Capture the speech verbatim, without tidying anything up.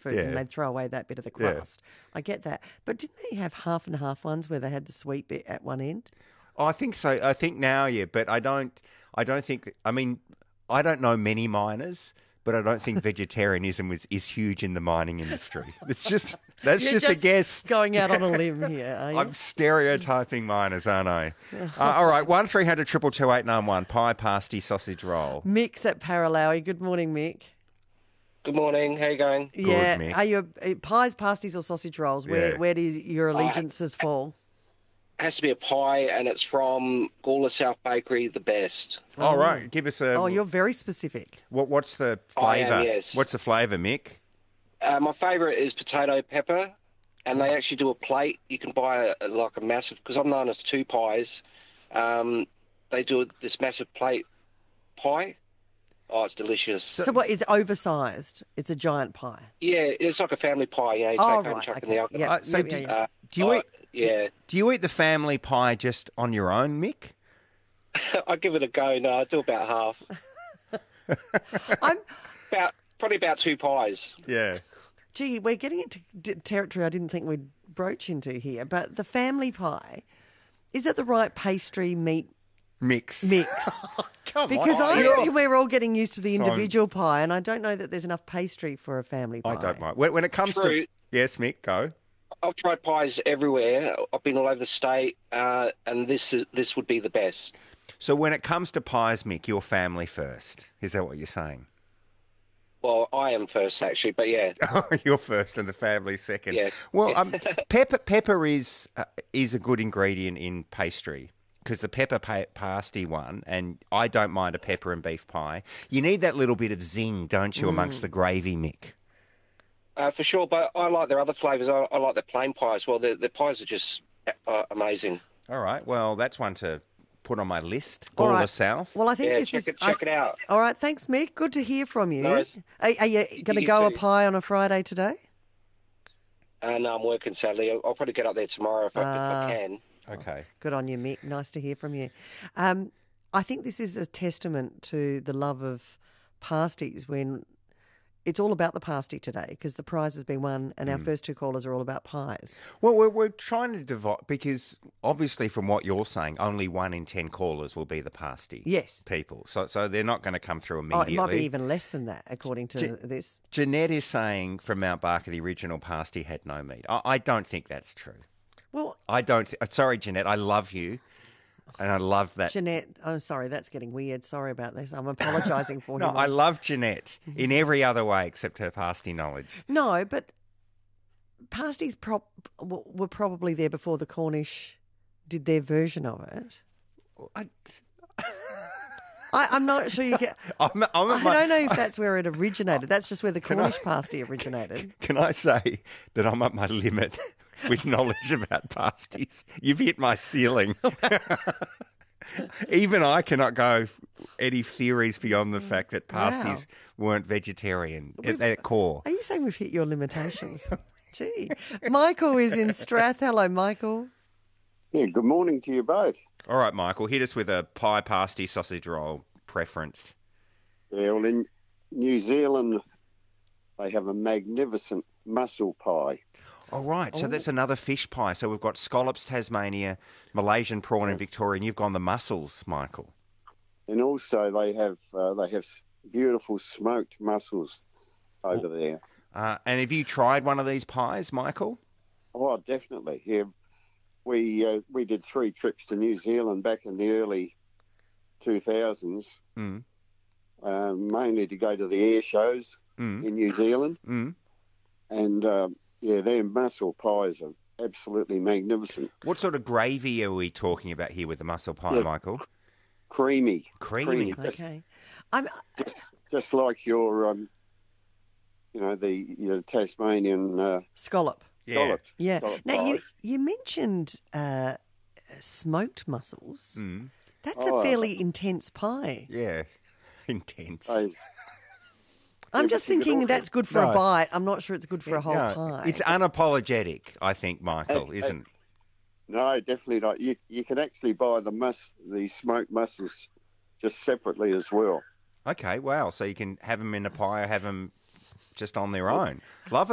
food Yeah. and they'd throw away that bit of the Yeah. crust. I get that. But didn't they have half and half ones where they had the sweet bit at one end? Oh, I think so. I think now, yeah, but I don't. I don't think. I mean, I don't know many miners, but I don't think vegetarianism was is huge in the mining industry. It's just that's You're just, a guess. Going out on a limb here, are you? I'm stereotyping miners, aren't I? uh, all right, one three hundred triple two eight nine one. Pie, pasty, sausage roll. Mick's at Paralowie. Good morning, Mick. Good morning. How you going? Yeah, Mick. are you uh, pies, pasties, or sausage rolls? Where Yeah. where do your allegiances fall? It has to be a pie, and it's from Gawler South Bakery, the best. All right, give us a. Oh, you're very specific. What, what's the I am, flavour? yes. What's the flavour, Mick? Uh, my favourite is potato pepper, and they actually do a plate. You can buy a, like a massive, because I'm known as two pies. Um, they do this massive plate pie. Oh, it's delicious. So, what is oversized? It's a giant pie. Yeah, it's like a family pie. You know, you Oh, take home, right, chuck in okay. the oven. Yeah, Uh, so yeah, do, yeah, you- yeah. Uh, do you oh, eat? Yeah, Do you eat the family pie just on your own, Mick? I give it a go. No, I do about half. I'm, About probably about two pies. Yeah. gee, we're getting into d- territory I didn't think we'd broach into here. But the family pie, is it the right pastry meat Mix. mix? Come Because on. I You're- reckon we're all getting used to the So- individual pie, and I don't know that there's enough pastry for a family pie. I don't mind. When, when it comes True. to... Yes, Mick, go. I've tried pies everywhere. I've been all over the state, uh, and this is this would be the best. So when it comes to pies, Mick, your family first. Is that what you're saying? Well, I am first actually, but yeah, You're first and the family second. Yeah. Well, um, pepper pepper is uh, is a good ingredient in pastry because the pepper pa- pasty one, and I don't mind a pepper and beef pie. You need that little bit of zing, don't you, amongst the gravy, Mick? uh, for sure. But I like their other flavours. I, I like their plain pie as well. Their, their pies are just uh, amazing. All right. Well, that's one to put on my list. All Gawler right. South. Well, I think Yeah, this check is. it I- check it out. All right, thanks, Mick. Good to hear from you. No worries. are, are you going to You go a too. pie on a Friday today? And I'm working sadly. I'll, I'll probably get up there tomorrow if, I, if Ah. I can. Okay. Good on you, Mick. Nice to hear from you. Um, I think this is a testament to the love of pasties when it's all about the pasty today because the prize has been won and our first two callers are all about pies. Well, we're, we're trying to divide because obviously, from what you're saying, only one in ten callers will be the pasty Yes. people. So, so they're not going to come through Oh, immediately. it might be even less than that, according to J- this. Jeanette is saying from Mount Barker the original pasty had no meat. I, I don't think that's true. Well, I don't. Th- sorry, Jeanette. I love you, and I love that. Jeanette, I'm sorry, that's getting weird. Sorry about this. I'm apologising for no, him. I love Jeanette in every other way except her pasty knowledge. No, but pasties prop, w- were probably there before the Cornish did their version of it. I, I, I'm not sure you get. I'm, I'm I at my- don't know if that's where it originated. That's just where the Cornish pasty originated. Can I say that I'm at my limit with knowledge about pasties? You've hit my ceiling. Even I cannot go any theories beyond the fact that pasties weren't vegetarian at their core. Are you saying we've hit your limitations? Gee. Michael is in Strath. Hello, Michael. Yeah, good morning to you both. All right, Michael, hit us with a pie, pasty, sausage roll preference. Yeah, well, in New Zealand, they have a magnificent mussel pie. All right, so that's another fish pie. So we've got scallops, Tasmania, Malaysian prawn in Victoria, and you've gone the mussels, Michael. And also they have uh, they have beautiful smoked mussels over there. Uh, and have you tried one of these pies, Michael? Oh, definitely. Yeah, we uh, we did three trips to New Zealand back in the early two thousands, Mm. uh, mainly to go to the air shows Mm. in New Zealand. Mm. And um, yeah, their mussel pies are absolutely magnificent, What sort of gravy are we talking about here with the mussel pie, Yeah. Michael? creamy, Creamy. Creamy. Okay. I'm, just like your um, you know the your Tasmanian uh, scallop. Yeah. scallops. Yeah. Scallop Now, you, pies. you mentioned uh, smoked mussels. Mm. That's Oh, a fairly intense pie. Yeah. Intense. They- I'm Yeah, just but you could thinking also- that's good for No. a bite. I'm not sure it's good for a whole No, pie. It's unapologetic, I think, Michael, Hey, hey. isn't No, definitely not. You you can actually buy the mus the smoked mussels just separately as well. Okay, wow. So you can have them in a pie or have them just on their own. Love